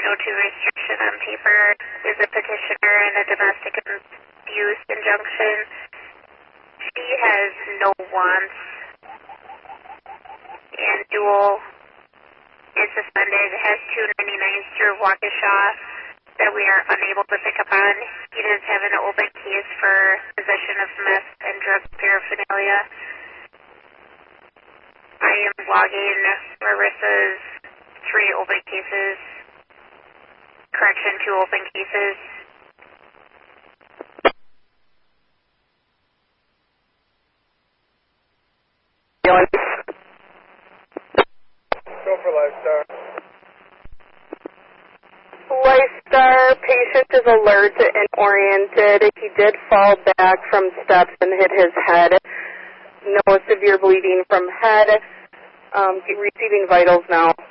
restriction on paper is a petitioner in a domestic abuse injunction. She has no wants, and dual is suspended, has 299s through Waukesha that we are unable to pick up on. He does have an open case for possession of meth and drug paraphernalia. I am logging Marissa's 3 open cases, 2 open cases. Go for Lifestar. Lifestar, patient is alert and oriented. He did fall back from steps and hit his head. No severe bleeding from head. Receiving vitals now.